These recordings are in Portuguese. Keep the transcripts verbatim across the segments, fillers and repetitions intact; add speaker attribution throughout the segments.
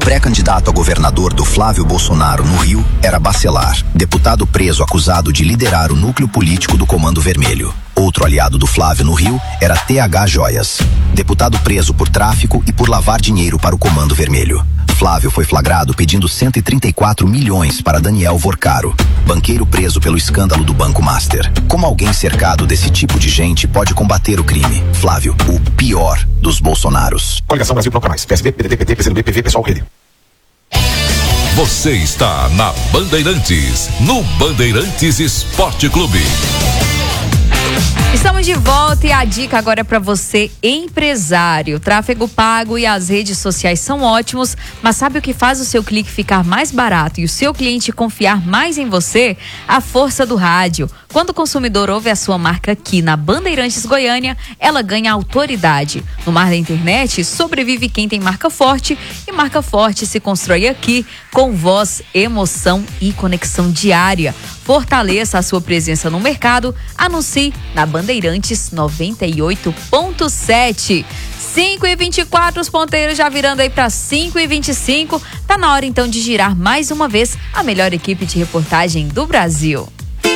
Speaker 1: pré-candidato a governador do Flávio Bolsonaro no Rio era Bacelar, deputado preso acusado de liderar o núcleo político do Comando Vermelho. Outro aliado do Flávio no Rio era T H Joias, deputado preso por tráfico e por lavar dinheiro para o Comando Vermelho. Flávio foi flagrado pedindo cento e trinta e quatro milhões para Daniel Vorcaro, banqueiro preso pelo escândalo do Banco Master. Como alguém cercado desse tipo de gente pode combater o crime? Flávio, o pior dos Bolsonaros.
Speaker 2: Coligação Brasil Pro Canais, P S D, P D T, P T, P C do B, P V, Pessoal, Rede.
Speaker 3: Você está na Bandeirantes, no Bandeirantes Esporte Clube.
Speaker 4: Estamos de volta e a dica agora é para você, empresário. O tráfego pago e as redes sociais são ótimos, mas sabe o que faz o seu clique ficar mais barato e o seu cliente confiar mais em você? A força do rádio. Quando o consumidor ouve a sua marca aqui na Bandeirantes Goiânia, ela ganha autoridade. No mar da internet, sobrevive quem tem marca forte, e marca forte se constrói aqui com voz, emoção e conexão diária. Fortaleça a sua presença no mercado. Anuncie na Bandeirantes noventa e oito ponto sete. cinco e vinte e quatro, os ponteiros já virando aí para cinco e vinte e cinco. Tá na hora então de girar mais uma vez a melhor equipe de reportagem do Brasil.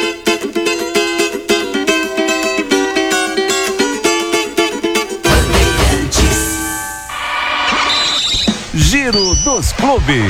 Speaker 3: Giro dos Clubes.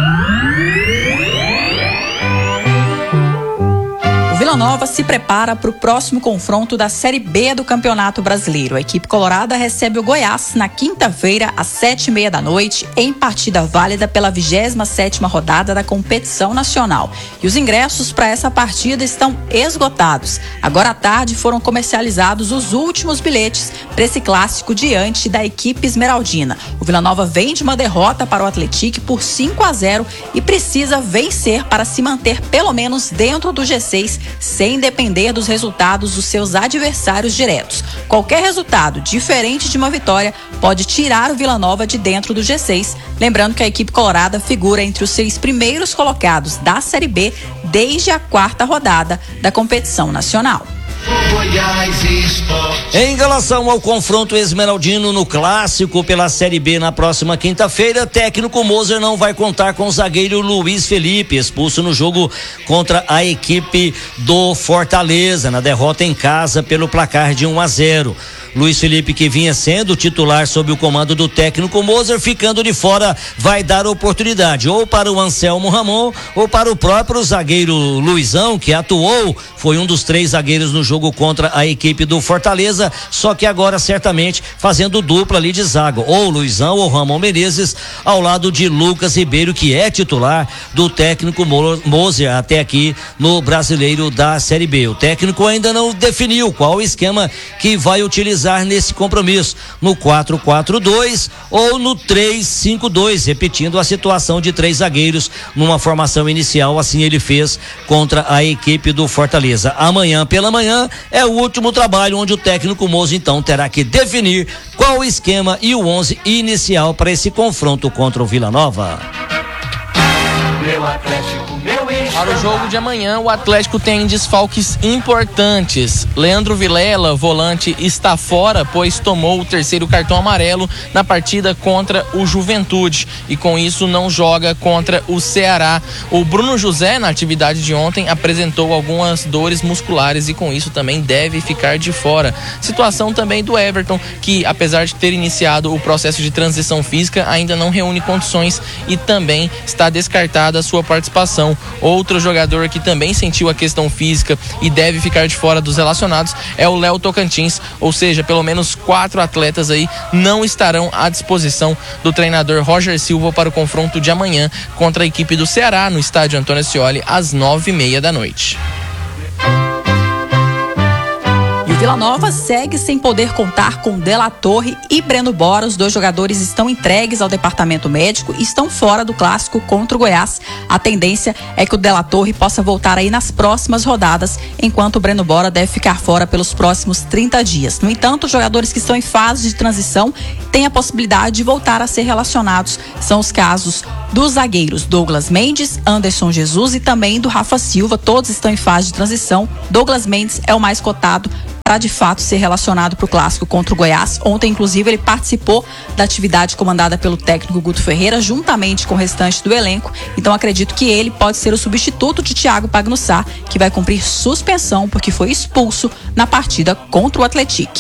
Speaker 5: Vila Nova se prepara para o próximo confronto da Série B do Campeonato Brasileiro. A equipe colorada recebe o Goiás na quinta-feira, às sete e meia da noite, em partida válida pela vigésima sétima rodada da competição nacional. E os ingressos para essa partida estão esgotados. Agora à tarde foram comercializados os últimos bilhetes para esse clássico diante da equipe esmeraldina. O Vila Nova vem de uma derrota para o Atlético por cinco a zero e precisa vencer para se manter pelo menos dentro do G seis, sem depender dos resultados dos seus adversários diretos. Qualquer resultado diferente de uma vitória pode tirar o Vila Nova de dentro do G seis. Lembrando que a equipe colorada figura entre os seis primeiros colocados da Série B desde a quarta rodada da competição nacional.
Speaker 6: Em relação ao confronto esmeraldino no clássico pela Série B na próxima quinta-feira, técnico Moser não vai contar com o zagueiro Luiz Felipe, expulso no jogo contra a equipe do Fortaleza, na derrota em casa pelo placar de um a zero. Luiz Felipe, que vinha sendo titular sob o comando do técnico Moser, ficando de fora, vai dar oportunidade ou para o Anselmo Ramon ou para o próprio zagueiro Luizão, que atuou, foi um dos três zagueiros no jogo contra a equipe do Fortaleza, só que agora certamente fazendo dupla ali de zaga, ou Luizão ou Ramon Menezes, ao lado de Lucas Ribeiro, que é titular do técnico Moser até aqui no Brasileiro da Série B. O técnico ainda não definiu qual o esquema que vai utilizar nesse compromisso, no quatro quatro dois ou no três cinco dois, repetindo a situação de três zagueiros numa formação inicial, assim ele fez contra a equipe do Fortaleza. Amanhã pela manhã é o último trabalho, onde o técnico Moser então terá que definir qual o esquema e o onze inicial para esse confronto contra o Vila Nova.
Speaker 7: Meu Atlético, meu Para o jogo de amanhã, o Atlético tem desfalques importantes. Leandro Vilela, volante, está fora, pois tomou o terceiro cartão amarelo na partida contra o Juventude e com isso não joga contra o Ceará. O Bruno José, na atividade de ontem, apresentou algumas dores musculares e com isso também deve ficar de fora. Situação também do Everton, que apesar de ter iniciado o processo de transição física, ainda não reúne condições e também está descartada a sua participação. Outro jogador que também sentiu a questão física e deve ficar de fora dos relacionados é o Léo Tocantins, ou seja, pelo menos quatro atletas aí não estarão à disposição do treinador Roger Silva para o confronto de amanhã contra a equipe do Ceará no estádio Antônio Ascioli às nove e meia da noite.
Speaker 5: Vila Nova segue sem poder contar com De La Torre e Breno Bora. Os dois jogadores estão entregues ao departamento médico e estão fora do clássico contra o Goiás. A tendência é que o De La Torre possa voltar aí nas próximas rodadas, enquanto o Breno Bora deve ficar fora pelos próximos trinta dias. No entanto, os jogadores que estão em fase de transição têm a possibilidade de voltar a ser relacionados. São os casos dos zagueiros Douglas Mendes, Anderson Jesus e também do Rafa Silva. Todos estão em fase de transição. Douglas Mendes é o mais cotado para de fato ser relacionado para o clássico contra o Goiás. Ontem, inclusive, ele participou da atividade comandada pelo técnico Guto Ferreira, juntamente com o restante do elenco. Então, acredito que ele pode ser o substituto de Thiago Pagnussá, que vai cumprir suspensão porque foi expulso na partida contra o Atlético.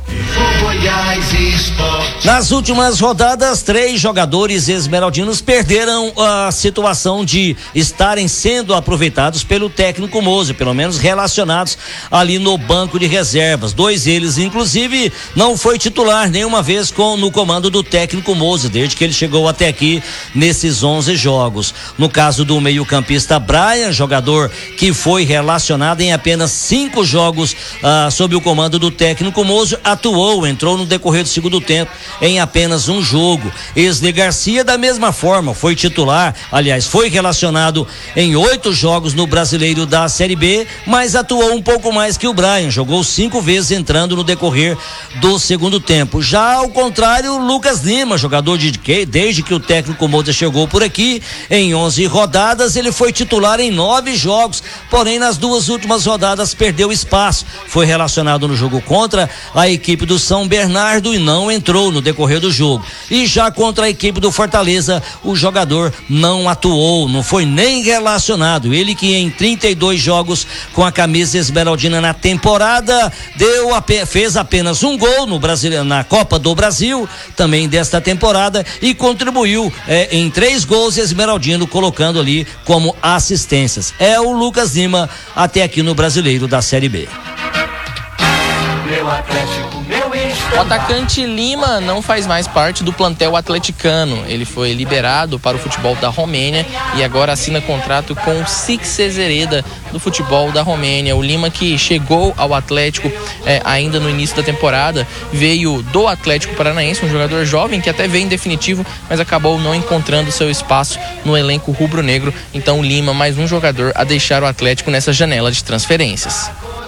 Speaker 6: Nas últimas rodadas, três jogadores esmeraldinos perderam a situação de estarem sendo aproveitados pelo técnico Moser, pelo menos relacionados ali no banco de reservas. Dois deles, inclusive, não foi titular nenhuma vez com, no comando do técnico Moser, desde que ele chegou até aqui nesses onze jogos. No caso do meio-campista Brian, jogador que foi relacionado em apenas cinco jogos ah, sob o comando do técnico Moser, atuou, entrou no decorrer do segundo tempo em apenas um jogo. Esle Garcia, da mesma forma, foi titular, aliás, foi relacionado em oito jogos no Brasileiro da Série B, mas atuou um pouco mais que o Brian, jogou cinco vezes entrando no decorrer do segundo tempo. Já ao contrário, Lucas Lima, jogador de que desde que o técnico Moser chegou por aqui, em onze rodadas, ele foi titular em nove jogos, porém nas duas últimas rodadas perdeu espaço. Foi relacionado no jogo contra a equipe do São Bernardo e não entrou no decorrer do jogo. E já contra a equipe do Fortaleza, o jogador não atuou, não foi nem relacionado. Ele que em trinta e dois jogos com a camisa esmeraldina na temporada deu fez apenas um gol no Brasil, na Copa do Brasil, também desta temporada, e contribuiu é, em três gols esmeraldino, colocando ali como assistências. É o Lucas Lima até aqui no Brasileiro da Série B.
Speaker 7: Meu Atlético, meu o atacante Lima não faz mais parte do plantel atleticano. Ele foi liberado para o futebol da Romênia e agora assina contrato com o Six Cezereda do futebol da Romênia. O Lima, que chegou ao Atlético é, ainda no início da temporada, veio do Atlético Paranaense, um jogador jovem que até veio em definitivo, mas acabou não encontrando seu espaço no elenco rubro-negro. Então o Lima, mais um jogador a deixar o Atlético nessa janela de transferências.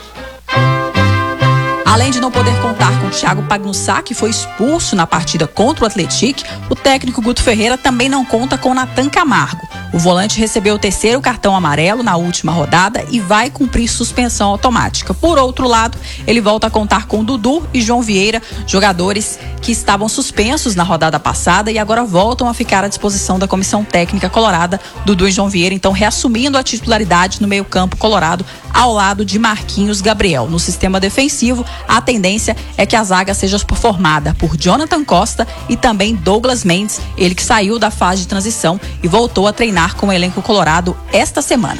Speaker 5: Além de não poder contar com Thiago Pagnussá, que foi expulso na partida contra o Atlético, o técnico Guto Ferreira também não conta com Nathan Camargo. O volante recebeu o terceiro cartão amarelo na última rodada e vai cumprir suspensão automática. Por outro lado, ele volta a contar com Dudu e João Vieira, jogadores que estavam suspensos na rodada passada e agora voltam a ficar à disposição da comissão técnica colorada. Dudu e João Vieira, então, reassumindo a titularidade no meio-campo colorado ao lado de Marquinhos Gabriel. No sistema defensivo, a tendência é que a zaga seja formada por Jonathan Costa e também Douglas Mendes, ele que saiu da fase de transição e voltou a treinar com o elenco colorado esta semana.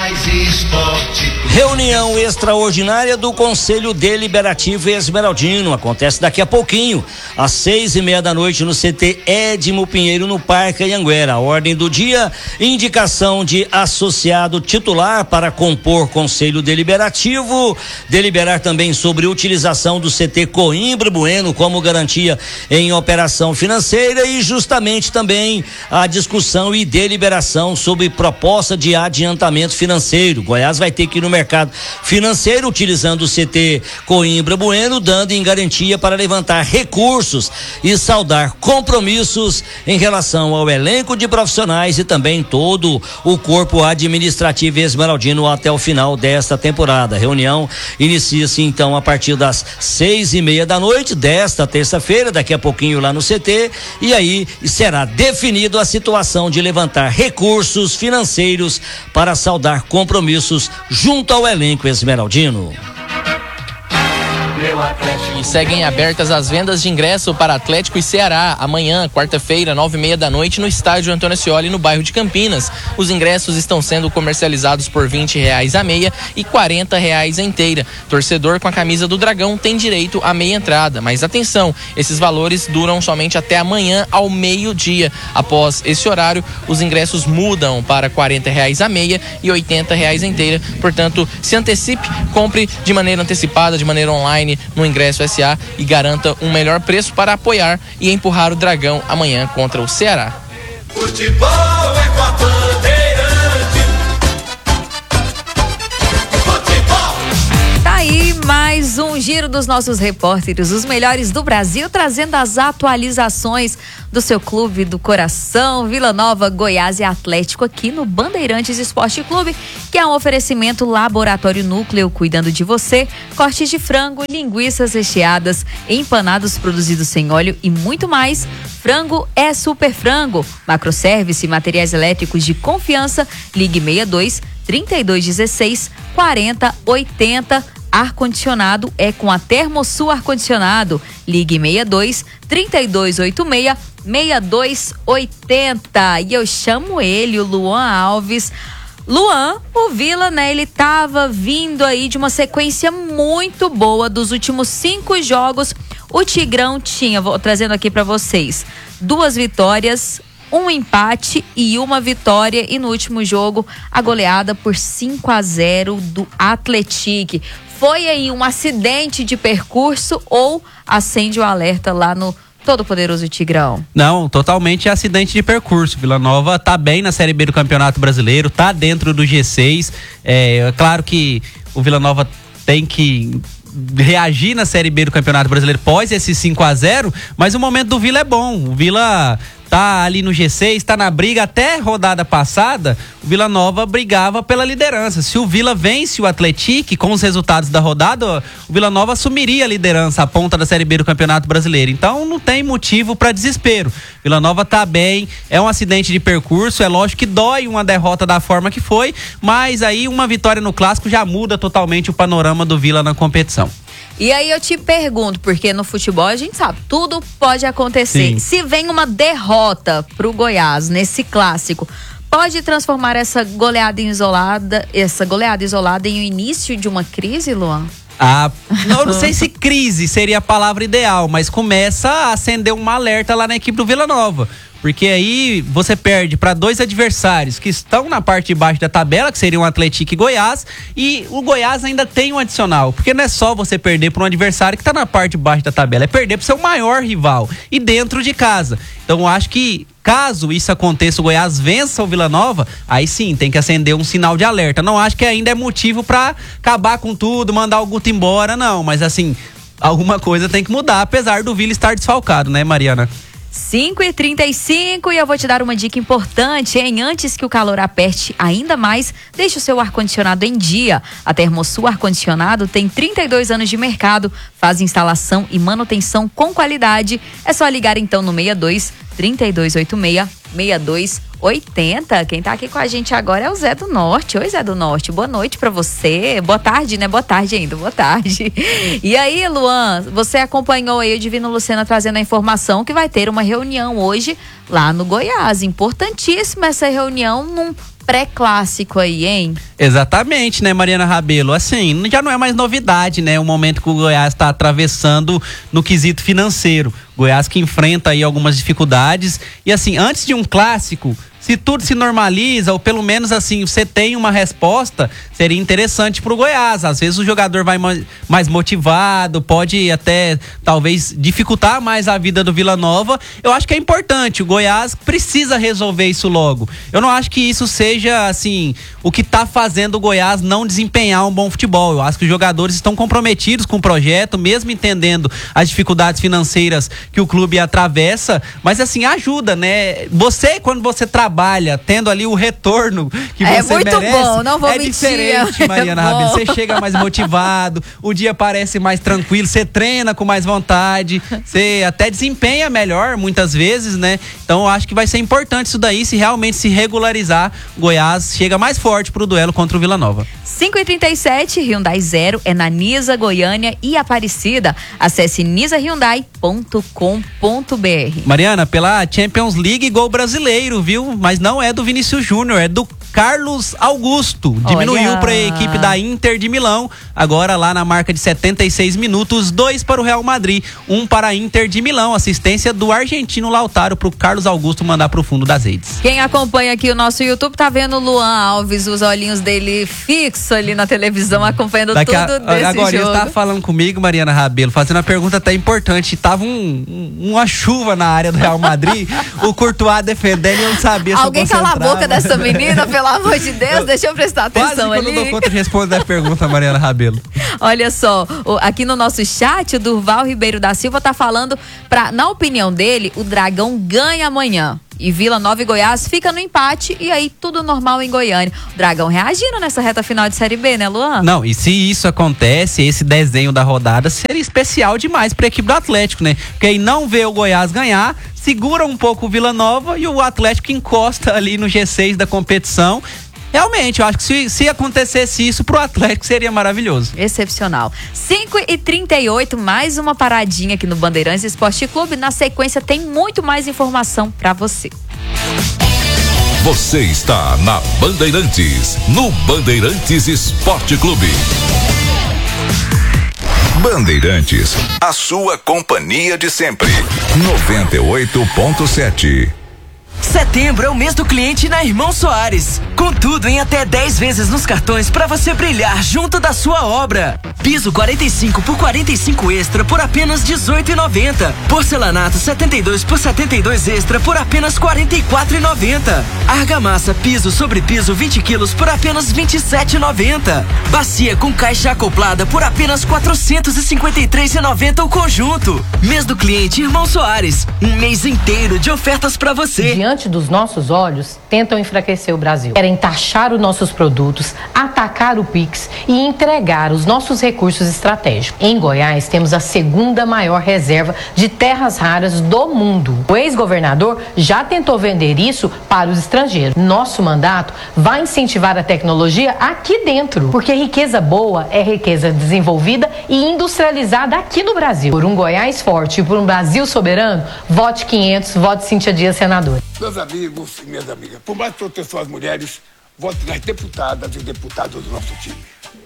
Speaker 6: Reunião extraordinária do Conselho Deliberativo Esmeraldino acontece daqui a pouquinho, às seis e meia da noite, no C T Edmo Pinheiro, no Parque Anhanguera. A ordem do dia: indicação de associado titular para compor Conselho Deliberativo, deliberar também sobre utilização do C T Coimbra Bueno como garantia em operação financeira e justamente também a discussão e deliberação sobre proposta de adiantamento financeiro. Goiás vai ter que ir no mercado financeiro utilizando o C T Coimbra Bueno, dando em garantia para levantar recursos e saldar compromissos em relação ao elenco de profissionais e também todo o corpo administrativo esmeraldino até o final desta temporada. A reunião inicia-se então a partir das seis e meia da noite desta terça-feira, daqui a pouquinho lá no C T, e aí será definido a situação de levantar recursos financeiros para saldar compromissos junto ao elenco esmeraldino.
Speaker 7: E seguem abertas as vendas de ingresso para Atlético e Ceará amanhã, quarta-feira, nove e meia da noite, no estádio Antônio Ascioli, no bairro de Campinas. Os ingressos estão sendo comercializados por vinte reais a meia e quarenta reais a inteira. Torcedor com a camisa do Dragão tem direito a meia entrada, mas atenção, esses valores duram somente até amanhã ao meio-dia. Após esse horário, os ingressos mudam para quarenta reais a meia e oitenta reais a inteira. Portanto, se antecipe, compre de maneira antecipada, de maneira online no Ingresso S A e garanta um melhor preço para apoiar e empurrar o Dragão amanhã contra o Ceará.
Speaker 3: Futebol é com a Bandeirante. Futebol.
Speaker 4: Tá aí mais um giro dos nossos repórteres, os melhores do Brasil, trazendo as atualizações do seu clube do coração, Vila Nova, Goiás e Atlético, aqui no Bandeirantes Esporte Clube, que é um oferecimento Laboratório Núcleo, cuidando de você, cortes de frango, linguiças recheadas, empanados produzidos sem óleo e muito mais. Frango é Super Frango. Macroservice, materiais elétricos de confiança. Ligue sessenta e dois, trinta e dois dezesseis, quarenta, oitenta. Ar-condicionado é com a Termosul Ar-Condicionado. Ligue sessenta e dois, trinta e dois oitenta e seis, sessenta e dois oitenta. E eu chamo ele, o Luan Alves. Luan, o Vila, né, ele tava vindo aí de uma sequência muito boa dos últimos cinco jogos. O Tigrão tinha, vou trazendo aqui pra vocês, duas vitórias, um empate e uma vitória. E no último jogo, a goleada por cinco a zero do Atlético. Foi aí um acidente de percurso ou acende o alerta lá no todo-poderoso Tigrão?
Speaker 8: Não, totalmente acidente de percurso. Vila Nova tá bem na Série B do Campeonato Brasileiro, tá dentro do G seis. É claro que o Vila Nova tem que reagir na Série B do Campeonato Brasileiro pós esse cinco a zero, mas o momento do Vila é bom. O Vila tá ali no G seis, tá na briga. Até rodada passada, o Vila Nova brigava pela liderança. Se o Vila vence o Atlético com os resultados da rodada, o Vila Nova assumiria a liderança, a ponta da Série B do Campeonato Brasileiro. Então não tem motivo para desespero. Vila Nova tá bem, é um acidente de percurso, é lógico que dói uma derrota da forma que foi, mas aí uma vitória no Clássico já muda totalmente o panorama do Vila na competição.
Speaker 4: E aí eu te pergunto, porque no futebol a gente sabe, tudo pode acontecer.
Speaker 8: Sim.
Speaker 4: Se vem uma derrota pro Goiás nesse clássico, pode transformar essa goleada isolada, essa goleada isolada em o início de uma crise, Luan?
Speaker 8: Ah, não, não sei se crise seria a palavra ideal, mas começa a acender um alerta lá na equipe do Vila Nova. Porque aí você perde para dois adversários que estão na parte de baixo da tabela, que seriam o Atlético e Goiás, e o Goiás ainda tem um adicional, porque não é só você perder para um adversário que está na parte de baixo da tabela, é perder para o seu maior rival e dentro de casa. Então eu acho que caso isso aconteça, o Goiás vença o Vila Nova, aí sim tem que acender um sinal de alerta. Não acho que ainda é motivo para acabar com tudo, mandar o Guto embora, não, mas assim, alguma coisa tem que mudar, apesar do Vila estar desfalcado, né, Mariana?
Speaker 4: cinco e trinta e cinco e eu vou te dar uma dica importante, hein? Antes que o calor aperte ainda mais, deixe o seu ar-condicionado em dia. A Termosul Ar-Condicionado tem trinta e dois anos de mercado, faz instalação e manutenção com qualidade. É só ligar então no sessenta e dois, trinta e dois oitenta e seis, sessenta e dois oitenta. Quem tá aqui com a gente agora é o Zé do Norte. Oi, Zé do Norte, boa noite pra você. Boa tarde, né? Boa tarde ainda, boa tarde. E aí, Luan, você acompanhou aí o Divino Lucena trazendo a informação que vai ter uma reunião hoje lá no Goiás. Importantíssima essa reunião num pré-clássico aí, hein?
Speaker 8: Exatamente, né, Mariana Rabelo? Assim, já não é mais novidade, né? O momento que o Goiás está atravessando no quesito financeiro. Goiás que enfrenta aí algumas dificuldades. E assim, antes de um clássico, se tudo se normaliza, ou pelo menos assim, você tem uma resposta, seria interessante pro Goiás. Às vezes o jogador vai mais motivado, pode até, talvez, dificultar mais a vida do Vila Nova. Eu acho que é importante, o Goiás precisa resolver isso logo. Eu não acho que isso seja, assim, o que tá fazendo o Goiás não desempenhar um bom futebol. Eu acho que os jogadores estão comprometidos com o projeto, mesmo entendendo as dificuldades financeiras que o clube atravessa, mas assim, ajuda, né? Você, quando você trabalha trabalha, tendo ali o retorno que
Speaker 4: é
Speaker 8: você
Speaker 4: muito
Speaker 8: merece,
Speaker 4: bom, não vou
Speaker 8: é
Speaker 4: mentir.
Speaker 8: diferente, Mariana
Speaker 4: é
Speaker 8: Rabelo. Você chega mais motivado, o dia parece mais tranquilo, você treina com mais vontade, você até desempenha melhor muitas vezes, né? Então eu acho que vai ser importante isso daí, se realmente se regularizar, o Goiás chega mais forte pro duelo contra o Vila Nova.
Speaker 4: cinco e trinta e sete, Hyundai Zero é na Nisa, Goiânia e Aparecida. Acesse nisa hyundai ponto com ponto br.
Speaker 8: Mariana, pela Champions League, gol brasileiro, viu? Mas não é do Vinícius Júnior, é do Carlos Augusto. Diminuiu para a equipe da Inter de Milão. Agora lá na marca de setenta e seis minutos, dois para o Real Madrid, um para a Inter de Milão. Assistência do argentino Lautaro para o Carlos Augusto mandar para o fundo das redes.
Speaker 4: Quem acompanha aqui o nosso YouTube tá vendo o Luan Alves, os olhinhos dele fixos ali na televisão, acompanhando
Speaker 8: Daqui
Speaker 4: tudo
Speaker 8: a,
Speaker 4: desse
Speaker 8: agora
Speaker 4: jogo.
Speaker 8: Agora ele tá falando comigo, Mariana Rabelo, fazendo uma pergunta até importante. Tava um, um, uma chuva na área do Real Madrid, o Courtois defendendo e eu não sabia se
Speaker 4: Alguém cala a boca dessa menina, pelo pelo amor de Deus, deixa eu prestar atenção
Speaker 8: Quase
Speaker 4: ali.
Speaker 8: que eu não dou conta de responder a pergunta, Mariana Rabelo.
Speaker 4: Olha só, o- aqui no nosso chat, o Durval Ribeiro da Silva tá falando pra, na opinião dele, o Dragão ganha amanhã. E Vila Nova e Goiás fica no empate e aí tudo normal em Goiânia. O Dragão reagindo nessa reta final de Série B, né, Luan?
Speaker 8: Não, e se isso acontece, esse desenho da rodada seria especial demais pra equipe do Atlético, né? Porque aí não vê o Goiás ganhar, segura um pouco o Vila Nova e o Atlético encosta ali no G seis da competição. Realmente, eu acho que se, se acontecesse isso pro Atlético seria maravilhoso.
Speaker 4: Excepcional. cinco e trinta e oito, mais uma paradinha aqui no Bandeirantes Esporte Clube. Na sequência tem muito mais informação pra você.
Speaker 9: Você está na Bandeirantes, no Bandeirantes Esporte Clube. Bandeirantes, a sua companhia de sempre. noventa e oito ponto sete.
Speaker 10: Setembro é o mês do cliente na Irmão Soares. Com tudo em até dez vezes nos cartões para você brilhar junto da sua obra. Piso quarenta e cinco por quarenta e cinco extra por apenas dezoito reais e noventa centavos. Porcelanato setenta e dois por setenta e dois extra por apenas quarenta e quatro reais e noventa centavos. Argamassa piso sobre piso vinte quilos por apenas vinte e sete reais e noventa centavos. Bacia com caixa acoplada por apenas quatrocentos e cinquenta e três reais e noventa centavos o conjunto. Mês do cliente Irmão Soares. Um mês inteiro de ofertas para você.
Speaker 11: Diante dos nossos olhos, tentam enfraquecer o Brasil. Querem taxar os nossos produtos, atacar o Pix e entregar os nossos recursos estratégicos. Em Goiás, temos a segunda maior reserva de terras raras do mundo. O ex-governador já tentou vender isso para os estrangeiros. Nosso mandato vai incentivar a tecnologia aqui dentro, porque riqueza boa é riqueza desenvolvida e industrializada aqui no Brasil. Por um Goiás forte e por um Brasil soberano, vote quinhentos, vote Cíntia Dias, senadora.
Speaker 12: Meus amigos e minhas amigas, por mais proteção às mulheres, vote nas deputadas e deputados do nosso time.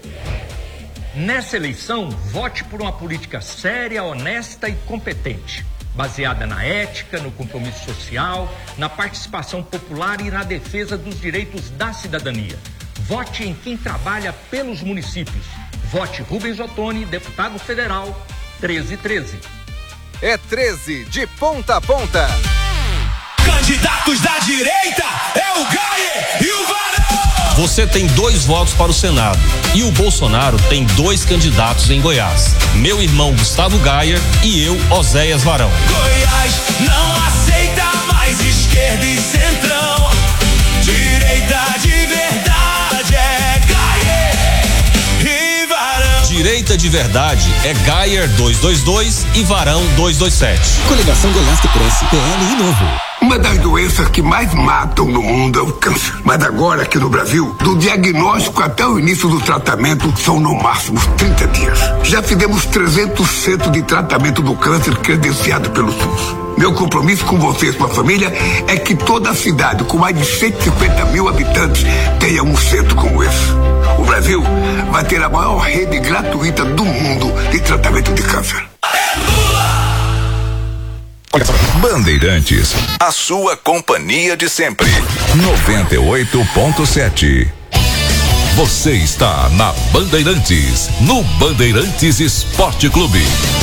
Speaker 13: Nessa eleição, vote por uma política séria, honesta e competente, baseada na ética, no compromisso social, na participação popular e na defesa dos direitos da cidadania. Vote em quem trabalha pelos municípios. Vote Rubens Ottoni, deputado federal, treze treze.
Speaker 14: É treze, de ponta a ponta.
Speaker 3: Candidatos da direita é o Gayer e o Varão.
Speaker 15: Você tem dois votos para o Senado e o Bolsonaro tem dois candidatos em Goiás. Meu irmão Gustavo Gayer e eu, Oséias Varão.
Speaker 3: Goiás não aceita mais esquerda e centrão. Direita de verdade é Gayer e Varão.
Speaker 15: Direita de verdade é Gayer duzentos e vinte e dois e Varão duzentos e vinte e sete.
Speaker 12: Coligação Goiás que cresce, P L e Novo. Uma das doenças que mais matam no mundo é o câncer. Mas agora, aqui no Brasil, do diagnóstico até o início do tratamento, são no máximo trinta dias. Já fizemos trezentos centros de tratamento do câncer credenciado pelo SUS. Meu compromisso com vocês, com a família, é que toda a cidade, com mais de cento e cinquenta mil habitantes, tenha um centro como esse. O Brasil vai ter a maior rede gratuita do mundo de tratamento de câncer.
Speaker 9: Bandeirantes, a sua companhia de sempre. noventa e oito ponto sete. Você está na Bandeirantes, no Bandeirantes Esporte Clube.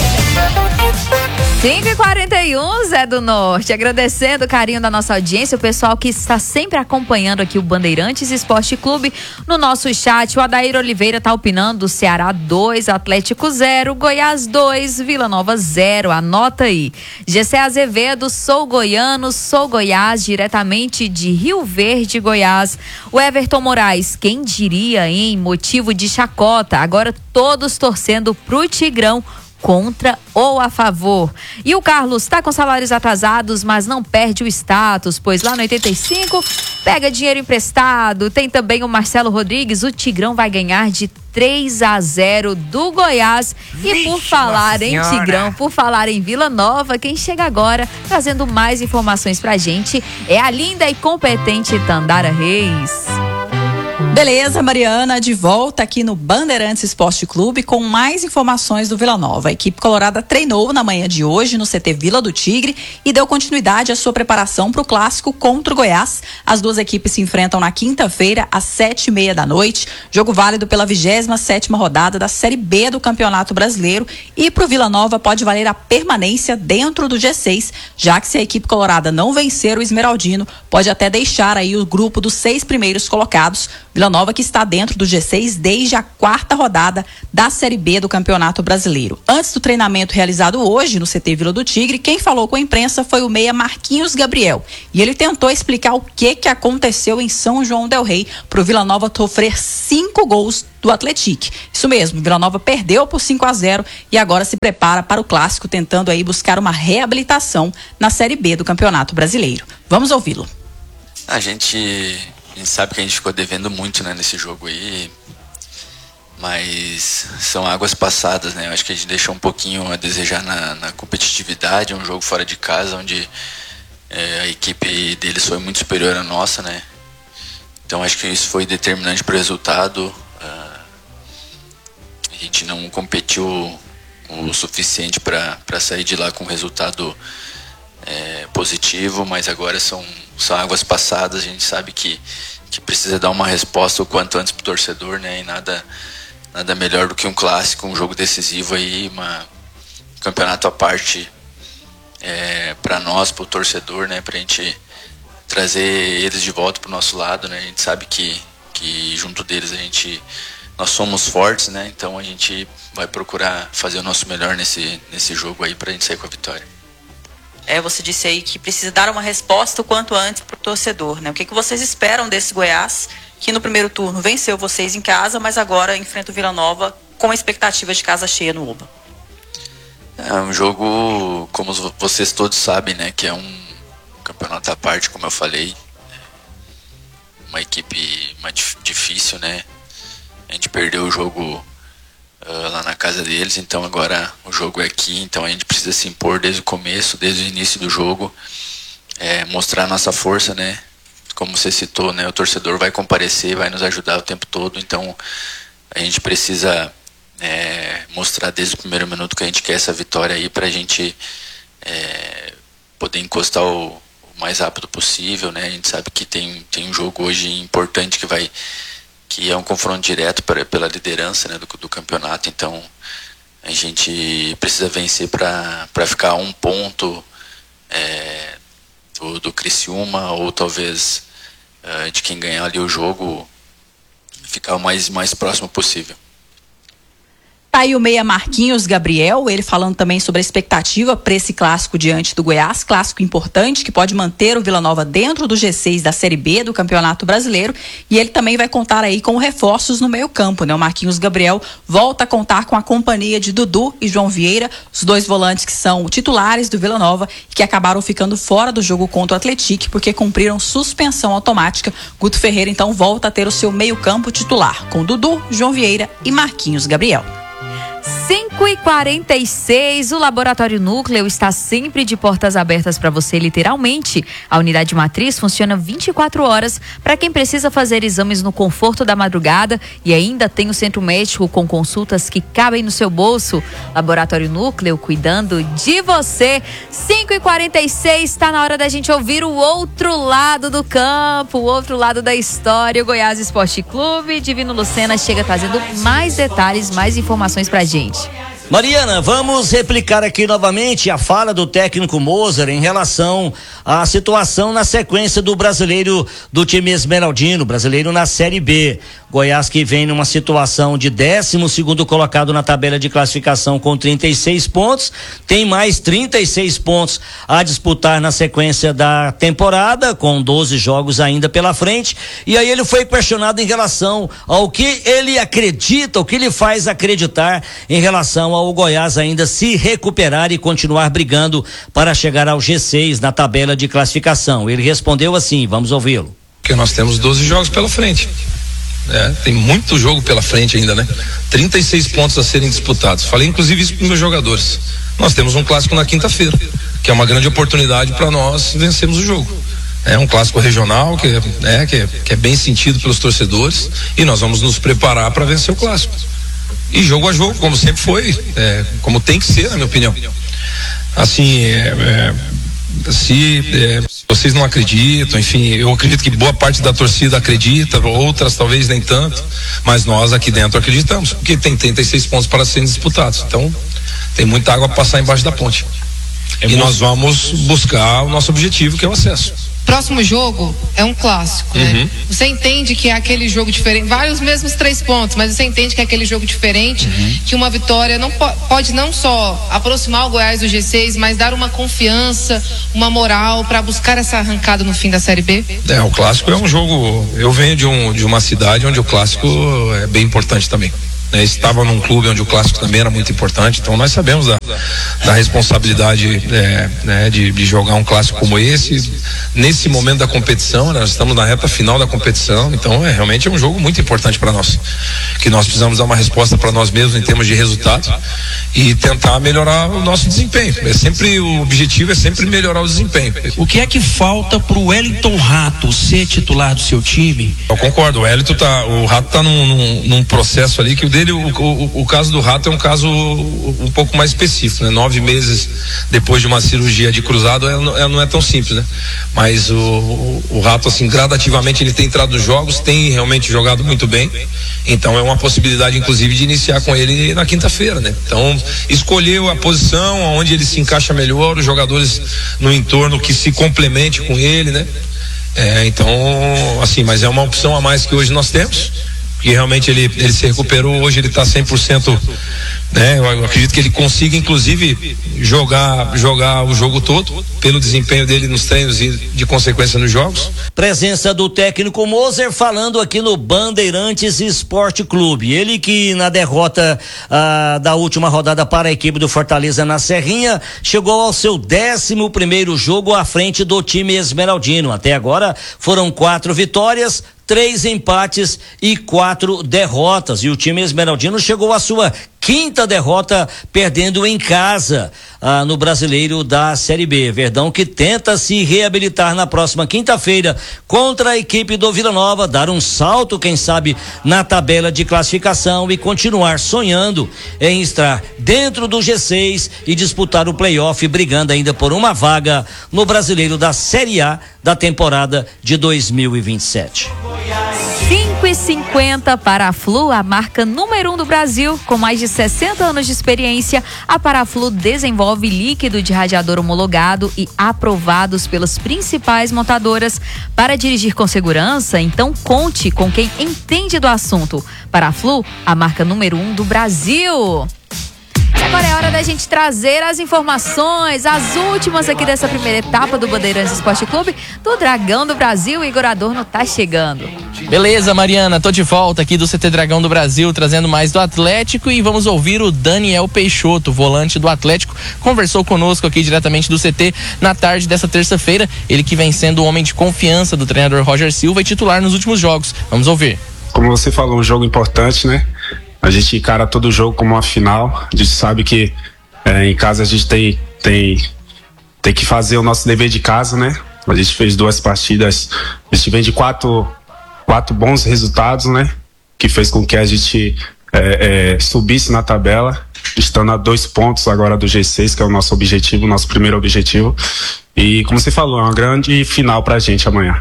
Speaker 4: cinco e quarenta e um, Zé do Norte, agradecendo o carinho da nossa audiência, o pessoal que está sempre acompanhando aqui o Bandeirantes Esporte Clube no nosso chat. O Adair Oliveira tá opinando: Ceará dois, Atlético zero, Goiás dois, Vila Nova zero, anota aí. G C Azevedo, sou goiano, sou Goiás, diretamente de Rio Verde, Goiás. O Everton Moraes, quem diria, hein? Motivo de chacota, agora todos torcendo pro Tigrão, contra ou a favor. E o Carlos está com salários atrasados, mas não perde o status, pois lá no oitenta e cinco pega dinheiro emprestado. Tem também o Marcelo Rodrigues, o Tigrão vai ganhar de três a zero do Goiás. E Vixe, por falar em Tigrão, por falar em Vila Nova, quem chega agora trazendo mais informações pra gente é a linda e competente Tandara Reis.
Speaker 5: Beleza, Mariana, de volta aqui no Bandeirantes Esporte Clube com mais informações do Vila Nova. A equipe colorada treinou na manhã de hoje no C T Vila do Tigre e deu continuidade à sua preparação para o clássico contra o Goiás. As duas equipes se enfrentam na quinta-feira às sete e meia da noite. Jogo válido pela vigésima sétima rodada da Série B do Campeonato Brasileiro, e para o Vila Nova pode valer a permanência dentro do G seis, já que se a equipe colorada não vencer o Esmeraldino, pode até deixar aí o grupo dos seis primeiros colocados. Vila Nova que está dentro do G seis desde a quarta rodada da Série B do Campeonato Brasileiro. Antes do treinamento realizado hoje no C T Vila do Tigre, quem falou com a imprensa foi o meia Marquinhos Gabriel. E ele tentou explicar o que, que aconteceu em São João del Rei para o Vila Nova sofrer cinco gols do Atlético. Isso mesmo, Vila Nova perdeu por cinco a zero e agora se prepara para o clássico, tentando aí buscar uma reabilitação na Série B do Campeonato Brasileiro. Vamos ouvi-lo.
Speaker 16: A gente... A gente sabe que a gente ficou devendo muito, né, nesse jogo aí, mas são águas passadas, né? Eu acho que a gente deixou um pouquinho a desejar na, na competitividade. É um jogo fora de casa, onde é, a equipe deles foi muito superior à nossa, né? Então acho que isso foi determinante para o resultado. Uh, a gente não competiu o suficiente para sair de lá com um resultado é, positivo, mas agora são são águas passadas. A gente sabe que, que precisa dar uma resposta o quanto antes pro torcedor, né? E nada, nada melhor do que um clássico, um jogo decisivo aí, uma, um campeonato à parte é, para nós, pro torcedor, né? Pra gente trazer eles de volta pro nosso lado, né? A gente sabe que, que junto deles a gente, nós somos fortes, né? Então a gente vai procurar fazer o nosso melhor nesse, nesse jogo aí pra gente sair com a vitória.
Speaker 5: É, você disse aí que precisa dar uma resposta o quanto antes para o torcedor, né? O que, que vocês esperam desse Goiás, que no primeiro turno venceu vocês em casa, mas agora enfrenta o Vila Nova com a expectativa de casa cheia no Oba?
Speaker 16: É um jogo, como vocês todos sabem, né? Que é um campeonato à parte, como eu falei. Uma equipe mais difícil, né? A gente perdeu o jogo Uh, lá na casa deles, então agora o jogo é aqui, então a gente precisa se impor desde o começo, desde o início do jogo, é, mostrar a nossa força, né? Como você citou, né? O torcedor vai comparecer, vai nos ajudar o tempo todo, então a gente precisa é, mostrar desde o primeiro minuto que a gente quer essa vitória aí, pra gente é, poder encostar o, o mais rápido possível, né? A gente sabe que tem, tem um jogo hoje importante que vai que é um confronto direto pra, pela liderança, né, do, do campeonato, então a gente precisa vencer para ficar a um ponto é, do, do Criciúma, ou talvez uh, de quem ganhar ali o jogo, ficar o mais, mais próximo possível.
Speaker 5: Tá aí o meia Marquinhos Gabriel, ele falando também sobre a expectativa para esse clássico diante do Goiás, clássico importante que pode manter o Vila Nova dentro do G seis da Série B do Campeonato Brasileiro, e ele também vai contar aí com reforços no meio campo, né? O Marquinhos Gabriel volta a contar com a companhia de Dudu e João Vieira, os dois volantes que são titulares do Vila Nova e que acabaram ficando fora do jogo contra o Atlético porque cumpriram suspensão automática. Guto Ferreira então volta a ter o seu meio campo titular, com Dudu, João Vieira e Marquinhos Gabriel.
Speaker 4: cinco e quarenta e seis, o Laboratório Núcleo está sempre de portas abertas para você, literalmente. A unidade matriz funciona vinte e quatro horas para quem precisa fazer exames no conforto da madrugada, e ainda tem o centro médico com consultas que cabem no seu bolso. Laboratório Núcleo, cuidando de você. cinco e quarenta e seis, está na hora da gente ouvir o outro lado do campo, o outro lado da história. O Goiás Esporte Clube, Divino Lucena chega trazendo mais detalhes, mais informações pra gente.
Speaker 6: Mariana, vamos replicar aqui novamente a fala do técnico Moser em relação à situação na sequência do brasileiro do time esmeraldino, brasileiro na Série B. Goiás que vem numa situação de décimo segundo colocado na tabela de classificação com trinta e seis pontos, tem mais trinta e seis pontos a disputar na sequência da temporada, com doze jogos ainda pela frente. E aí ele foi questionado em relação ao que ele acredita, o que ele faz acreditar em relação ao Goiás ainda se recuperar e continuar brigando para chegar ao G seis na tabela de classificação. Ele respondeu assim, vamos ouvi-lo.
Speaker 17: Porque nós temos doze jogos pela frente. É, tem muito jogo pela frente ainda, né? trinta e seis pontos a serem disputados. Falei inclusive isso para os meus jogadores. Nós temos um clássico na quinta-feira, que é uma grande oportunidade para nós vencermos o jogo. É um clássico regional que, né, que, é, que é bem sentido pelos torcedores e nós vamos nos preparar para vencer o clássico. E jogo a jogo, como sempre foi, é, como tem que ser, na minha opinião. Assim, é, é, se é, vocês não acreditam, enfim, eu acredito que boa parte da torcida acredita, outras talvez nem tanto, mas nós aqui dentro acreditamos, porque tem trinta e seis pontos para serem disputados. Então, tem muita água para passar embaixo da ponte. É e bom. Nós vamos buscar o nosso objetivo, que é o acesso.
Speaker 18: Próximo jogo é um clássico,
Speaker 17: uhum.
Speaker 18: né? Você entende que é aquele jogo diferente, vale os mesmos três pontos, mas você entende que é aquele jogo diferente, uhum. que uma vitória não po- pode não só aproximar o Goiás do G seis, mas dar uma confiança, uma moral para buscar essa arrancada no fim da Série B?
Speaker 17: É, o clássico é um jogo, eu venho de, um, de uma cidade onde o clássico é bem importante também. Né, estava num clube onde o clássico também era muito importante, então nós sabemos da, da responsabilidade é, né, de, de jogar um clássico como esse nesse momento da competição, né, nós estamos na reta final da competição, então é realmente é um jogo muito importante para nós, que nós precisamos dar uma resposta para nós mesmos em termos de resultado e tentar melhorar o nosso desempenho. É sempre o objetivo é sempre melhorar o desempenho.
Speaker 19: O que é que falta para o Wellington Rato ser titular do seu time?
Speaker 17: Eu concordo, o Wellington tá, o Rato tá num, num, num processo ali que o dele O, o, o caso do Rato é um caso um pouco mais específico, né? Nove meses depois de uma cirurgia de cruzado é, é, não é tão simples, né? Mas o, o, o Rato, assim, gradativamente ele tem entrado nos jogos, tem realmente jogado muito bem, então é uma possibilidade, inclusive, de iniciar com ele na quinta-feira, né? Então, escolheu a posição onde ele se encaixa melhor, os jogadores no entorno que se complemente com ele, né? É, então, assim, mas é uma opção a mais que hoje nós temos. E realmente ele, ele se recuperou, hoje ele está cem por cento, né? Eu acredito que ele consiga inclusive jogar, jogar o jogo todo pelo desempenho dele nos treinos e de consequência nos jogos.
Speaker 6: Presença do técnico Moser falando aqui no Bandeirantes Esporte Clube. Ele que na derrota ah, da última rodada para a equipe do Fortaleza na Serrinha chegou ao seu décimo primeiro jogo à frente do time esmeraldino. Até agora foram quatro vitórias, três empates e quatro derrotas, e o time esmeraldino chegou à sua quinta derrota, perdendo em casa ah, no Brasileiro da Série B. Verdão que tenta se reabilitar na próxima quinta-feira contra a equipe do Vila Nova, dar um salto, quem sabe, na tabela de classificação e continuar sonhando em estar dentro do G seis e disputar o playoff, brigando ainda por uma vaga no Brasileiro da Série A da temporada de dois mil e vinte e sete.
Speaker 4: cinco e cinquenta para a Flu, a marca número um do Brasil, com mais de sessenta anos de experiência. A Paraflu desenvolve líquido de radiador homologado e aprovados pelas principais montadoras para dirigir com segurança. Então conte com quem entende do assunto. Paraflu, a marca número um do Brasil. Agora é hora da gente trazer as informações, as últimas aqui dessa primeira etapa do Bandeirantes Esporte Clube, do Dragão do Brasil. O Igor Adorno tá chegando.
Speaker 7: Beleza, Mariana, tô de volta aqui do C T Dragão do Brasil, trazendo mais do Atlético, e vamos ouvir o Daniel Peixoto, volante do Atlético, conversou conosco aqui diretamente do C T na tarde dessa terça-feira, ele que vem sendo o homem de confiança do treinador Roger Silva e titular nos últimos jogos. Vamos ouvir.
Speaker 20: Como você falou, um jogo importante, né? A gente encara todo jogo como uma final. A gente sabe que é, em casa a gente tem, tem, tem que fazer o nosso dever de casa, né? A gente fez duas partidas, a gente vem de quatro, quatro bons resultados, né? Que fez com que a gente é, é, subisse na tabela, estando a dois pontos agora do G seis, que é o nosso objetivo, o nosso primeiro objetivo. E como você falou, é uma grande final pra gente amanhã.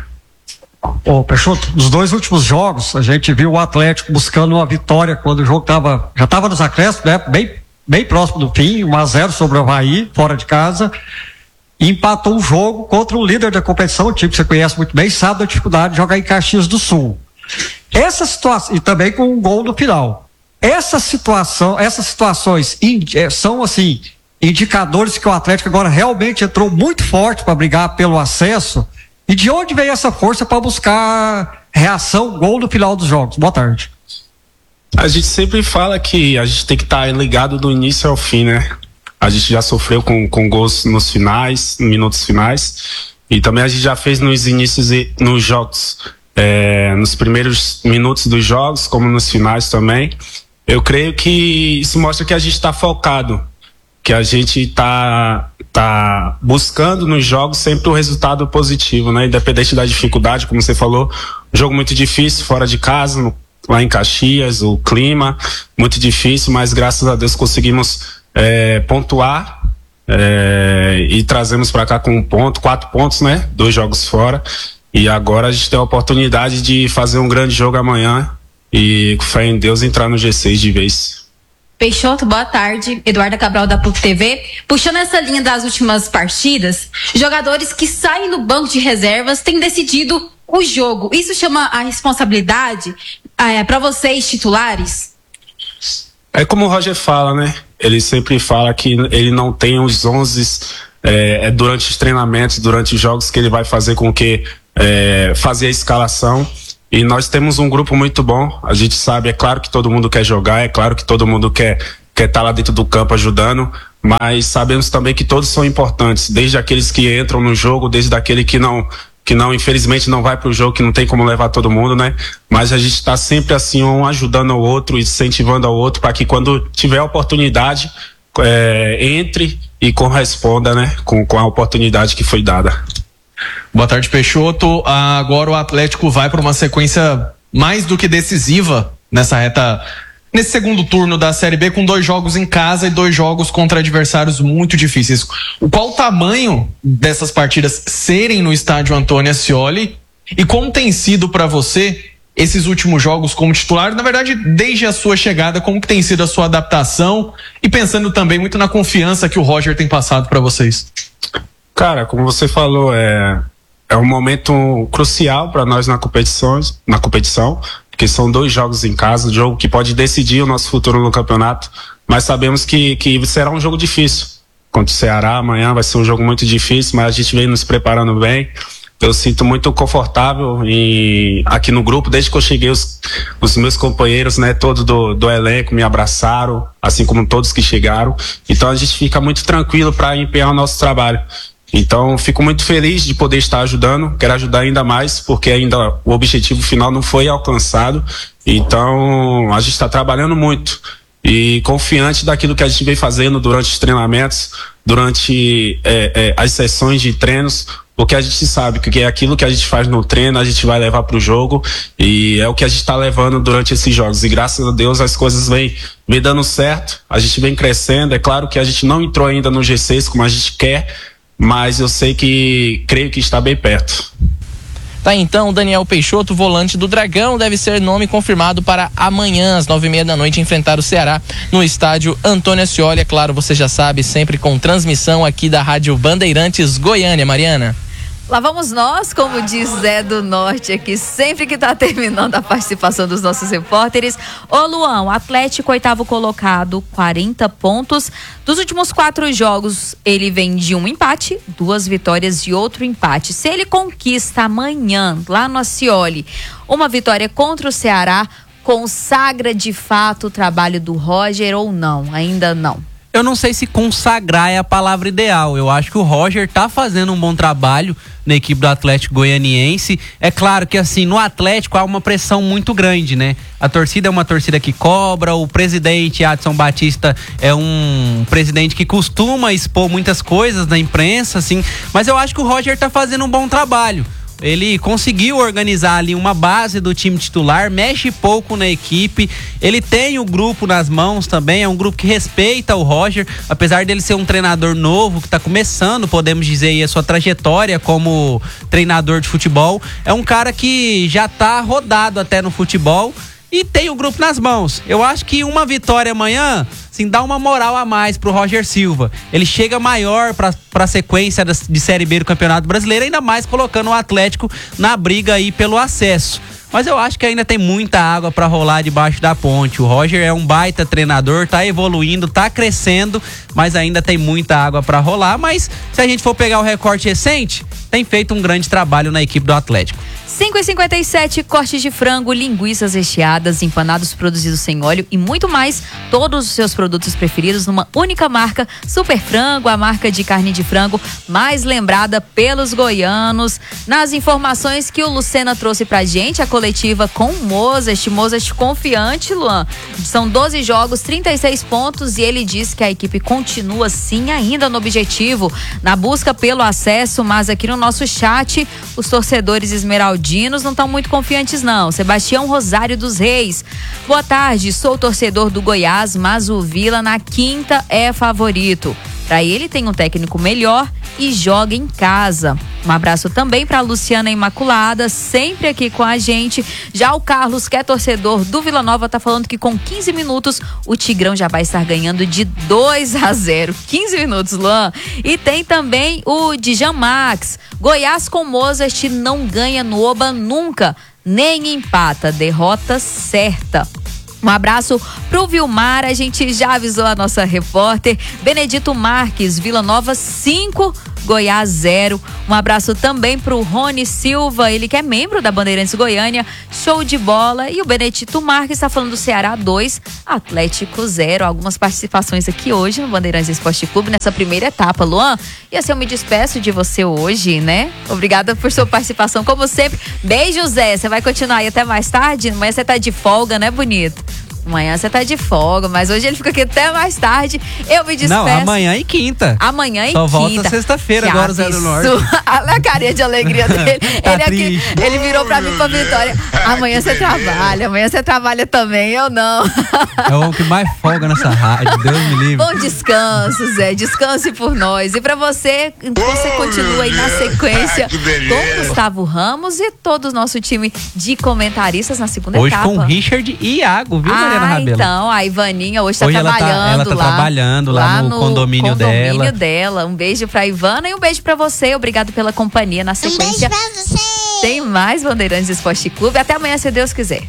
Speaker 21: Ô, Peixoto, nos dois últimos jogos, a gente viu o Atlético buscando uma vitória quando o jogo tava, já estava nos acréscimos, né? Bem, bem próximo do fim, um a zero sobre o Avaí, fora de casa, e empatou o jogo contra o líder da competição, o time que você conhece muito bem, sabe da dificuldade de jogar em Caxias do Sul. Essa situação, e também com um gol no final. Essa situação, essas situações são, assim, indicadores que o Atlético agora realmente entrou muito forte para brigar pelo acesso. E de onde veio essa força para buscar reação, gol no final dos jogos? Boa tarde.
Speaker 20: A gente sempre fala que a gente tem que estar ligado do início ao fim, né? A gente já sofreu com, com gols nos finais, minutos finais, e também a gente já fez nos inícios e nos jogos, é, nos primeiros minutos dos jogos, como nos finais também. Eu creio que isso mostra que a gente está focado, que a gente está tá buscando nos jogos sempre o resultado positivo, né? Independente da dificuldade, como você falou, jogo muito difícil, fora de casa, no, lá em Caxias, o clima muito difícil, mas graças a Deus conseguimos é, pontuar é, e trazemos para cá com um ponto, quatro pontos, né? Dois jogos fora, e agora a gente tem a oportunidade de fazer um grande jogo amanhã e com fé em Deus entrar no G seis de vez.
Speaker 1: Peixoto, boa tarde. Eduarda Cabral da P U C T V. Puxando essa linha das últimas partidas, jogadores que saem do banco de reservas têm decidido o jogo. Isso chama a responsabilidade é, para vocês, titulares?
Speaker 20: É como o Roger fala, né? Ele sempre fala que ele não tem os onze é, é durante os treinamentos, durante os jogos que ele vai fazer com que é, fazer a escalação. E nós temos um grupo muito bom, a gente sabe, é claro que todo mundo quer jogar, é claro que todo mundo quer quer estar lá dentro do campo ajudando, mas sabemos também que todos são importantes, desde aqueles que entram no jogo, desde aquele que não, que não infelizmente não vai para o jogo, que não tem como levar todo mundo, né? Mas a gente está sempre assim, um ajudando ao outro, incentivando ao outro, para que quando tiver a oportunidade, é, entre e corresponda, né? Com, com a oportunidade que foi dada.
Speaker 22: Boa tarde, Peixoto. Agora o Atlético vai para uma sequência mais do que decisiva nessa reta, nesse segundo turno da Série B, com dois jogos em casa e dois jogos contra adversários muito difíceis. Qual o tamanho dessas partidas serem no estádio Antônio Ascioli e como tem sido para você esses últimos jogos como titular? Na verdade, desde a sua chegada, como que tem sido a sua adaptação e pensando também muito na confiança que o Roger tem passado para vocês?
Speaker 20: Cara, como você falou, é, é um momento crucial para nós na competição, na competição, porque são dois jogos em casa, um jogo que pode decidir o nosso futuro no campeonato, mas sabemos que, que será um jogo difícil. Contra o Ceará, amanhã vai ser um jogo muito difícil, mas a gente vem nos preparando bem. Eu sinto muito confortável em, aqui no grupo, desde que eu cheguei, os, os meus companheiros, né, todos do, do elenco me abraçaram, assim como todos que chegaram. Então a gente fica muito tranquilo para empenhar o nosso trabalho. Então, fico muito feliz de poder estar ajudando, quero ajudar ainda mais, porque ainda o objetivo final não foi alcançado. Então, a gente está trabalhando muito e confiante daquilo que a gente vem fazendo durante os treinamentos, durante é, é, as sessões de treinos, porque a gente sabe que é aquilo que a gente faz no treino, a gente vai levar para o jogo e é o que a gente está levando durante esses jogos. E graças a Deus as coisas vêm, vêm dando certo, a gente vem crescendo. É claro que a gente não entrou ainda no G seis como a gente quer, mas eu sei que, creio que está bem perto.
Speaker 7: Tá, então, Daniel Peixoto, volante do Dragão, deve ser nome confirmado para amanhã, às nove e meia da noite, enfrentar o Ceará no estádio Antônio Ascioli. É claro, você já sabe, sempre com transmissão aqui da Rádio Bandeirantes Goiânia. Mariana.
Speaker 4: Lá vamos nós, como diz Zé do Norte aqui, sempre que tá terminando a participação dos nossos repórteres. Ô Luan, o Atlético oitavo colocado, quarenta pontos. Dos últimos quatro jogos, ele vem de um empate, duas vitórias e outro empate. Se ele conquista amanhã, lá no Ascioli, uma vitória contra o Ceará, consagra de fato o trabalho do Roger ou não? Ainda não.
Speaker 8: Eu não sei se consagrar é a palavra ideal. Eu acho que o Roger tá fazendo um bom trabalho na equipe do Atlético Goianiense. É claro que assim, no Atlético há uma pressão muito grande, né? A torcida é uma torcida que cobra, o presidente Adson Batista é um presidente que costuma expor muitas coisas na imprensa, assim, mas eu acho que o Roger tá fazendo um bom trabalho. Ele conseguiu organizar ali uma base do time titular, mexe pouco na equipe, ele tem o grupo nas mãos também, é um grupo que respeita o Roger, apesar dele ser um treinador novo, que está começando, podemos dizer, aí, a sua trajetória como treinador de futebol. É um cara que já está rodado até no futebol e tem o grupo nas mãos. Eu acho que uma vitória amanhã, assim, dá uma moral a mais pro Roger Silva. Ele chega maior pra, pra sequência de Série B do Campeonato Brasileiro, ainda mais colocando o Atlético na briga aí pelo acesso. Mas eu acho que ainda tem muita água pra rolar debaixo da ponte. O Roger é um baita treinador, tá evoluindo, tá crescendo, mas ainda tem muita água pra rolar. Mas se a gente for pegar o recorte recente, tem feito um grande trabalho na equipe do Atlético.
Speaker 4: cinco e cinquenta e sete, cortes de frango, linguiças recheadas, empanados produzidos sem óleo e muito mais. Todos os seus produtos preferidos numa única marca, Super Frango, a marca de carne de frango mais lembrada pelos goianos. Nas informações que o Lucena trouxe pra gente, a coletiva com o Mozart, Mozart confiante, Luan. São doze jogos, trinta e seis pontos e ele diz que a equipe continua sim ainda no objetivo, na busca pelo acesso, mas aqui no nosso chat, os torcedores esmeraldinos não estão muito confiantes não. Sebastião Rosário dos Reis. Boa tarde, sou torcedor do Goiás, mas o Vila na quinta é favorito. Para ele tem um técnico melhor e joga em casa. Um abraço também para Luciana Imaculada, sempre aqui com a gente. Já o Carlos, que é torcedor do Vila Nova, tá falando que com quinze minutos o Tigrão já vai estar ganhando de dois a zero. quinze minutos, Luan. E tem também o Djan Max. Goiás com Mozart não ganha no Oba nunca, nem empata, derrota certa. Um abraço pro Vilmar, a gente já avisou a nossa repórter. Benedito Marques, Vila Nova cinco, Goiás zero. Um abraço também pro Rony Silva, ele que é membro da Bandeirantes Goiânia, show de bola. E o Benedito Marques está falando do Ceará dois, Atlético zero. Algumas participações aqui hoje no Bandeirantes Esporte Clube, nessa primeira etapa. Luan, e assim eu me despeço de você hoje, né? Obrigada por sua participação, como sempre. Beijo, Zé, você vai continuar aí até mais tarde? Amanhã você tá de folga, né, bonito? Amanhã você tá de folga, mas hoje ele fica aqui até mais tarde. Eu me despeço.
Speaker 8: Não, amanhã e quinta.
Speaker 4: Amanhã e
Speaker 8: Só
Speaker 4: quinta.
Speaker 8: volta sexta-feira agora o Zé do Norte.
Speaker 4: Olha a carinha de alegria dele.
Speaker 8: Tá
Speaker 4: ele, aqui, ele virou pra mim com a Vitória. Amanhã você trabalha, amanhã você trabalha também, eu não.
Speaker 8: É o homem que mais folga nessa rádio, Deus me livre.
Speaker 4: Bom descanso, Zé, descanse por nós. E pra você, você continua aí na sequência com Gustavo Ramos e todo o nosso time de comentaristas na segunda
Speaker 8: hoje
Speaker 4: etapa.
Speaker 8: Hoje com Richard e Iago, viu, Mariana
Speaker 4: Ah,
Speaker 8: Rabelo?
Speaker 4: então, a Ivaninha hoje tá
Speaker 8: hoje
Speaker 4: trabalhando
Speaker 8: ela tá, ela tá
Speaker 4: lá.
Speaker 8: trabalhando lá, lá no, no condomínio,
Speaker 4: condomínio
Speaker 8: dela.
Speaker 4: dela. Um beijo pra Ivana e um beijo pra você. Obrigado pela companhia na sequência. Um beijo pra você. Tem mais Bandeirantes Esporte Clube. Até amanhã, se Deus quiser.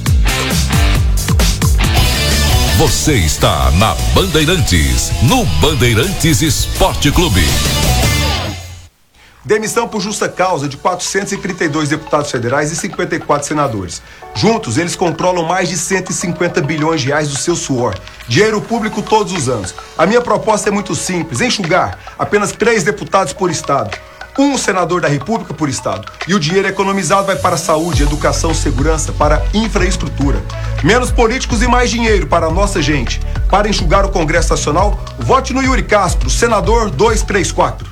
Speaker 9: Você está na Bandeirantes, no Bandeirantes Esporte Clube.
Speaker 2: Demissão por justa causa de quatrocentos e trinta e dois deputados federais e cinquenta e quatro senadores. Juntos, eles controlam mais de cento e cinquenta bilhões de reais do seu suor. Dinheiro público todos os anos. A minha proposta é muito simples, enxugar apenas três deputados por estado. Um senador da República por estado. E o dinheiro economizado vai para saúde, educação, segurança, para infraestrutura. Menos políticos e mais dinheiro para a nossa gente. Para enxugar o Congresso Nacional, vote no Yuri Castro, senador duzentos e trinta e quatro.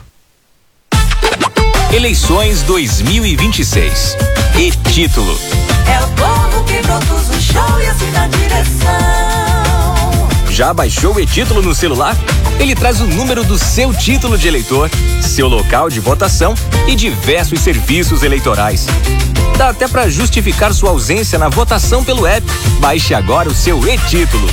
Speaker 10: Eleições dois mil e vinte e seis. E título:
Speaker 23: é o povo que produz o show e assim na direção.
Speaker 10: Já baixou o e-título no celular? Ele traz o número do seu título de eleitor, seu local de votação e diversos serviços eleitorais. Dá até para justificar sua ausência na votação pelo app. Baixe agora o seu e-título.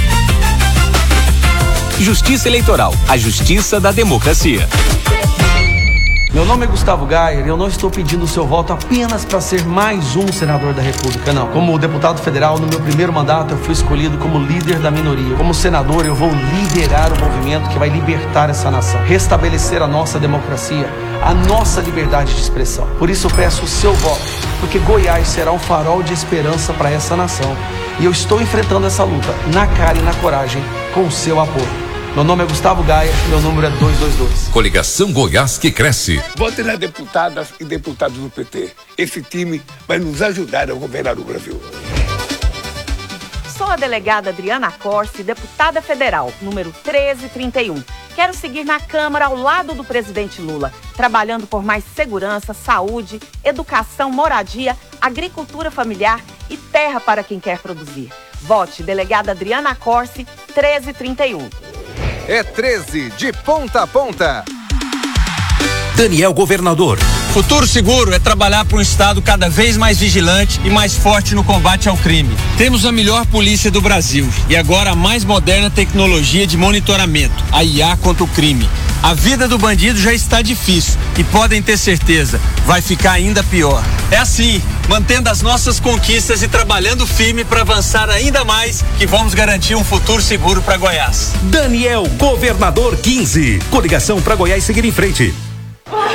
Speaker 10: Justiça Eleitoral, a justiça da democracia.
Speaker 24: Meu nome é Gustavo Gayer e eu não estou pedindo o seu voto apenas para ser mais um senador da República, não. Como deputado federal, no meu primeiro mandato, eu fui escolhido como líder da minoria. Como senador, eu vou liderar o movimento que vai libertar essa nação, restabelecer a nossa democracia, a nossa liberdade de expressão. Por isso eu peço o seu voto, porque Goiás será um farol de esperança para essa nação. E eu estou enfrentando essa luta na cara e na coragem com o seu apoio. Meu nome é Gustavo Gaia, meu número é duzentos e vinte e dois.
Speaker 9: Coligação Goiás que cresce.
Speaker 12: Vote nas deputadas e deputados do P T. Esse time vai nos ajudar a governar o Brasil.
Speaker 25: Sou a delegada Adriana Corsi, deputada federal, número treze trinta e um. Quero seguir na Câmara ao lado do presidente Lula, trabalhando por mais segurança, saúde, educação, moradia, agricultura familiar e terra para quem quer produzir. Vote delegada Adriana Corsi, treze trinta e um.
Speaker 14: É treze de ponta a ponta.
Speaker 10: Daniel Governador.
Speaker 26: Futuro Seguro é trabalhar para um Estado cada vez mais vigilante e mais forte no combate ao crime. Temos a melhor polícia do Brasil e agora a mais moderna tecnologia de monitoramento, a I A contra o crime. A vida do bandido já está difícil e podem ter certeza, vai ficar ainda pior. É assim, mantendo as nossas conquistas e trabalhando firme para avançar ainda mais, que vamos garantir um futuro seguro para Goiás.
Speaker 10: Daniel Governador quinze. Coligação para Goiás seguir em frente.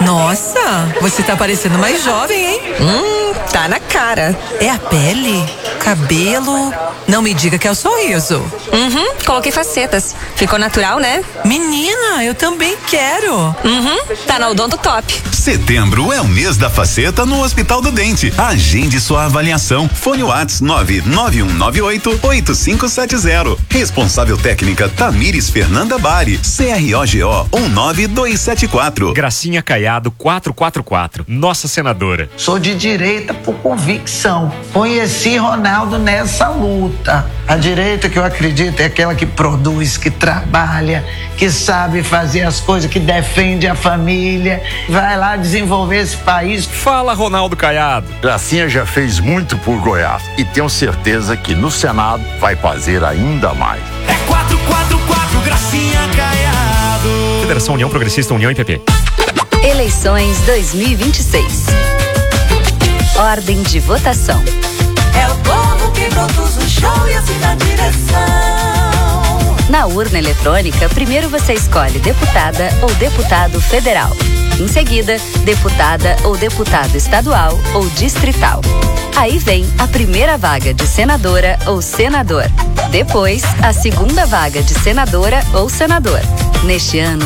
Speaker 3: Nossa, você tá parecendo mais jovem, hein? Hum, tá na cara. É a pele? Cabelo? Não me diga que é o sorriso.
Speaker 5: Uhum, coloquei facetas. Ficou natural, né?
Speaker 3: Menina, eu também quero.
Speaker 5: Uhum, tá na Odonto Top.
Speaker 11: Setembro é o mês da faceta no Hospital do Dente. Agende sua avaliação. Fone WhatsApp nove nove um nove oito oito cinco sete zero. Responsável técnica Tamires Fernanda Bari. C R O G O um nove dois sete quatro.
Speaker 13: Gracinha Caiado quatrocentos e quarenta e quatro. Nossa senadora.
Speaker 15: Sou de direita por convicção. Conheci Ronaldo nessa luta. A direita que eu acredito é aquela que produz, que trabalha, que sabe fazer as coisas, que defende a família, vai lá desenvolver esse país.
Speaker 13: Fala, Ronaldo Caiado.
Speaker 16: Gracinha já fez muito por Goiás e tenho certeza que no Senado vai fazer ainda mais.
Speaker 27: É quatro quatro quatro, Gracinha Caiado.
Speaker 13: Federação União Progressista, União e P P.
Speaker 28: Eleições dois mil e vinte e seis. Ordem de votação.
Speaker 23: É o povo que produz o show e assim na direção.
Speaker 28: Na urna eletrônica, primeiro você escolhe deputada ou deputado federal. Em seguida, deputada ou deputado estadual ou distrital. Aí vem a primeira vaga de senadora ou senador. Depois, a segunda vaga de senadora ou senador. Neste ano,